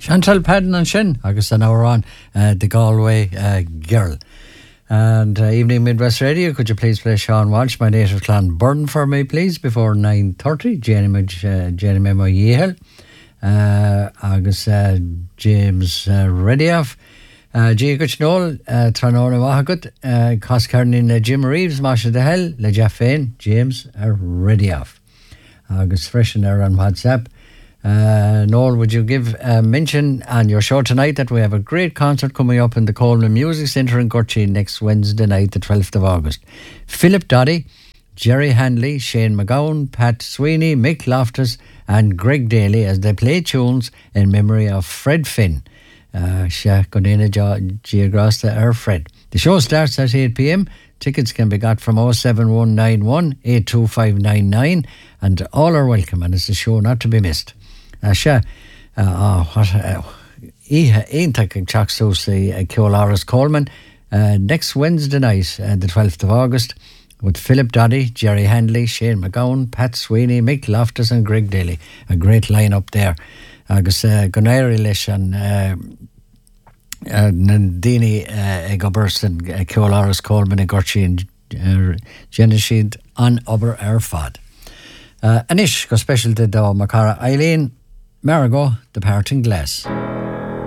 Chantal Padden and Shin, agus an hour on the Galway girl. And Evening Midwest Radio, could you please play Sean Walsh, My Native Clan Burn for me, please, before 9:30. Jenny Memo Yehel, agus James Redioff. Gia Gutchnol, Tranona Wahagut, Coscarnin Jim Reeves, Masha de Hell, Le Jaffein, James Redioff. Agus freshen there on WhatsApp. Noel, would you give a mention on your show tonight that we have a great concert coming up in the Coleman Music Centre in Gurchie next Wednesday night, the 12th of August. Philip Doddy, Jerry Handley, Shane McGowan, Pat Sweeney, Mick Loftus and Greg Daly as they play tunes in memory of Fred Finn. Godina Giagrasta Fred. The show starts at 8 p.m. Tickets can be got from 07191 82599 and all are welcome, and it's a show not to be missed. Eintak Chaksos Keolaris Coleman next Wednesday night, the 12th of August, with Philip Doddy, Jerry Handley, Shane McGowan, Pat Sweeney, Mick Loftus and Greg Daly. A great line-up there. Agus Gunairi Lish and Nandini Egoberson, Keolaris Coleman and Gurchie and Jenishid an Ober Fad. Anish go special to Makara Eileen Marigo, The Parting Glass.